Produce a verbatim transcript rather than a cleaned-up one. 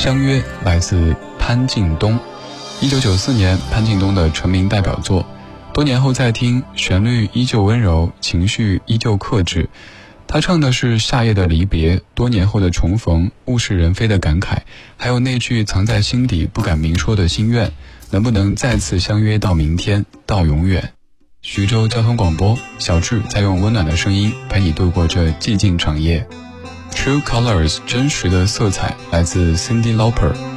相约来自潘劲东。一九九四年，潘劲东的成名代表作，多年后再听，旋律依旧温柔，情绪依旧克制。他唱的是夏夜的离别，多年后的重逢，物是人非的感慨，还有那句藏在心底不敢明说的心愿，能不能再次相约到明天，到永远。徐州交通广播，小智在用温暖的声音陪你度过这寂静长夜。True Colors 真实的色彩来自 Cyndi Lauper。